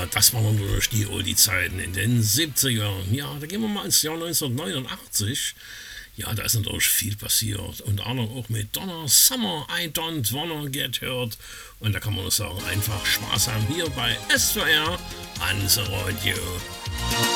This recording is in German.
das waren natürlich die Oldie-Zeiten in den 70ern. Ja, da gehen wir mal ins Jahr 1989. Ja, da ist natürlich viel passiert. Unter anderem auch mit Donna Summer, I Don't Wanna Get Hurt. Und da kann man nur sagen, einfach Spaß haben hier bei SWR Answer Radio.